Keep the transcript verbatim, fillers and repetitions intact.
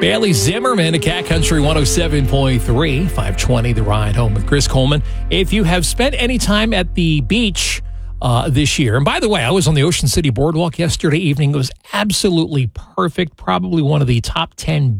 Bailey Zimmerman at Cat Country one oh seven point three, five twenty, The Ride Home with Chris Coleman. If you have spent any time at the beach uh, this year, and by the way, I was on the Ocean City Boardwalk yesterday evening. It was absolutely perfect, probably one of the top ten